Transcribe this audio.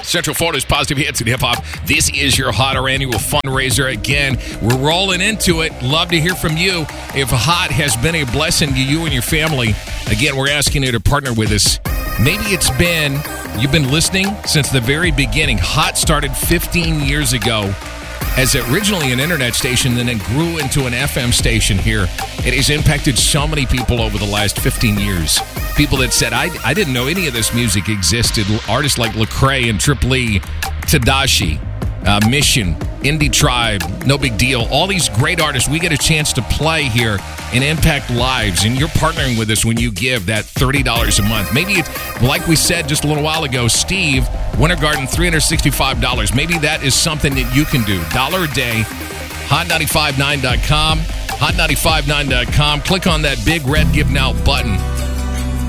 Central Florida's positive hits and hip-hop. This is your Hotter annual fundraiser. Again, we're rolling into it. Love to hear from you. If Hot has been a blessing to you and your family, again, we're asking you to partner with us. Maybe you've been listening since the very beginning. Hot started 15 years ago as originally an internet station, and then grew into an FM station here. It has impacted so many people over the last 15 years. People that said, I didn't know any of this music existed. Artists like Lecrae and Trip Lee, Tadashi, Mission, Indie Tribe, No Big Deal. All these great artists we get a chance to play here and impact lives. And you're partnering with us when you give that $30 a month. Maybe it's, like we said just a little while ago, Steve, Winter Garden, $365. Maybe that is something that you can do. $1 a day, hot959.com, hot959.com. Click on that big red Give Now button.